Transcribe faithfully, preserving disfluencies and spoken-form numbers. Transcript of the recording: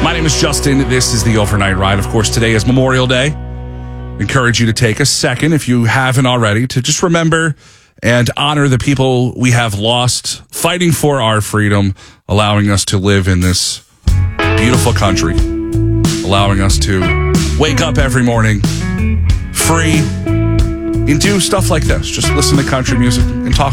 My name is Justin. This is the Overnight Ride. Of course, today is Memorial Day. Encourage you to take a second, if you haven't already, to just remember and honor the people we have lost fighting for our freedom, allowing us to live in this beautiful country, allowing us to wake up every morning free and do stuff like this. Just listen to country music and talk